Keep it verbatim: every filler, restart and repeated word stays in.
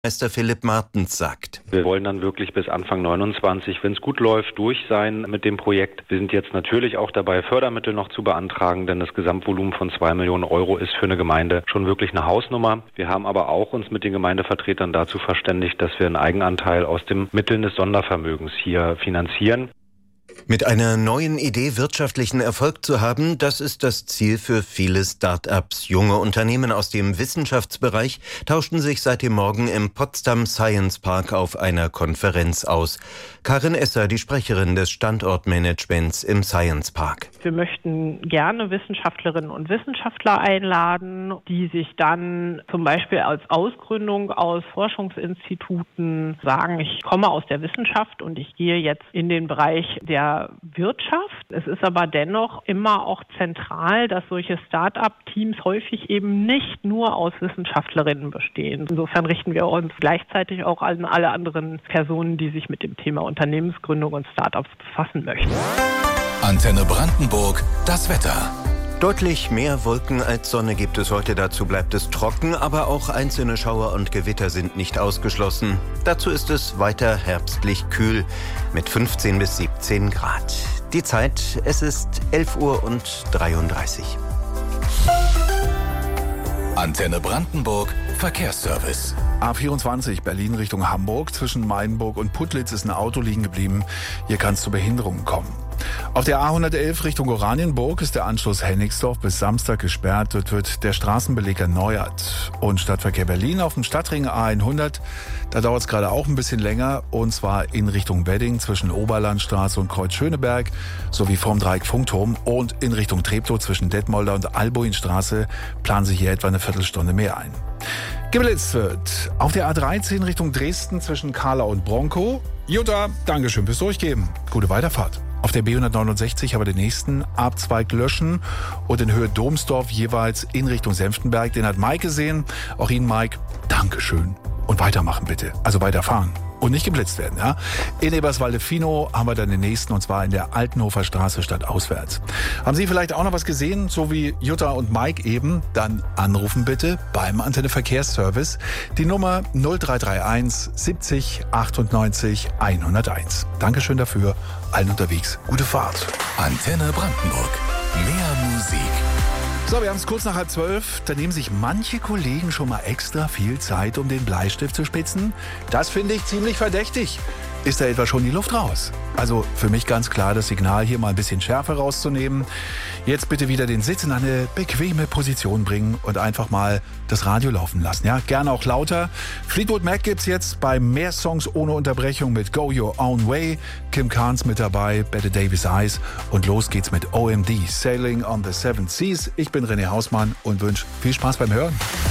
Meister Philipp Martens sagt: Wir wollen dann wirklich bis Anfang neunundzwanzig, wenn es gut läuft, durch sein mit dem Projekt. Wir sind jetzt natürlich auch dabei, Fördermittel noch zu beantragen, denn das Gesamtvolumen von zwei Millionen Euro ist für eine Gemeinde schon wirklich eine Hausnummer. Wir haben aber auch uns mit den Gemeindevertretern dazu verständigt, dass wir einen Eigenanteil aus den Mitteln des Sondervermögens hier finanzieren. Mit einer neuen Idee wirtschaftlichen Erfolg zu haben, das ist das Ziel für viele Start-ups. Junge Unternehmen aus dem Wissenschaftsbereich tauschten sich seit dem Morgen im Potsdam Science Park auf einer Konferenz aus. Karin Esser, die Sprecherin des Standortmanagements im Science Park. Wir möchten gerne Wissenschaftlerinnen und Wissenschaftler einladen, die sich dann zum Beispiel als Ausgründung aus Forschungsinstituten sagen, ich komme aus der Wissenschaft und ich gehe jetzt in den Bereich der Wirtschaft. Es ist aber dennoch immer auch zentral, dass solche Start-up-Teams häufig eben nicht nur aus Wissenschaftlerinnen bestehen. Insofern richten wir uns gleichzeitig auch an alle anderen Personen, die sich mit dem Thema Unternehmensgründung und Start-ups befassen möchten. Antenne Brandenburg, das Wetter. Deutlich mehr Wolken als Sonne gibt es heute, dazu bleibt es trocken, aber auch einzelne Schauer und Gewitter sind nicht ausgeschlossen. Dazu ist es weiter herbstlich kühl mit fünfzehn bis siebzehn Grad. Die Zeit, es ist elf Uhr und dreiunddreißig. Antenne Brandenburg, Verkehrsservice. A vierundzwanzig Berlin Richtung Hamburg. Zwischen Mainburg und Putlitz ist ein Auto liegen geblieben. Hier kann es zu Behinderungen kommen. Auf der A hundertelf Richtung Oranienburg ist der Anschluss Hennigsdorf bis Samstag gesperrt. Dort wird der Straßenbeleg erneuert. Und Stadtverkehr Berlin auf dem Stadtring A hundert. Da dauert es gerade auch ein bisschen länger. Und zwar in Richtung Wedding zwischen Oberlandstraße und Kreuz Schöneberg sowie vorm Dreieck Funkturm. Und in Richtung Treptow zwischen Detmolder und Albuinstraße planen Sie hier etwa eine Viertelstunde mehr ein. Geblitzt wird auf der A dreizehn Richtung Dresden zwischen Kahla und Bronkow. Jutta, Dankeschön fürs Durchgeben. Gute Weiterfahrt. Auf der B hundertneunundsechzig aber den nächsten Abzweig löschen und in Höhe Domsdorf jeweils in Richtung Senftenberg. Den hat Mike gesehen. Auch Ihnen, Mike, Dankeschön. Und weitermachen bitte. Also weiterfahren. Und nicht geblitzt werden, ja. In Eberswalde-Finow haben wir dann den nächsten, und zwar in der Altenhofer Straße stadtauswärts. Haben Sie vielleicht auch noch was gesehen, so wie Jutta und Mike eben? Dann anrufen bitte beim Antenne Verkehrsservice. Die Nummer null drei drei eins siebzig achtundneunzig hunderteins. Dankeschön dafür. Allen unterwegs. Gute Fahrt. Antenne Brandenburg. Mehr Musik. So, wir haben es kurz nach halb zwölf. Da nehmen sich manche Kollegen schon mal extra viel Zeit, um den Bleistift zu spitzen. Das finde ich ziemlich verdächtig. Ist da etwa schon die Luft raus? Also für mich ganz klar, das Signal hier mal ein bisschen schärfer rauszunehmen. Jetzt bitte wieder den Sitz in eine bequeme Position bringen und einfach mal das Radio laufen lassen. Ja, gerne auch lauter. Fleetwood Mac gibt's jetzt bei mehr Songs ohne Unterbrechung mit Go Your Own Way. Kim Carnes mit dabei, Bette Davis Eyes. Und los geht's mit O M D, Sailing on the Seven Seas. Ich bin René Hausmann und wünsche viel Spaß beim Hören.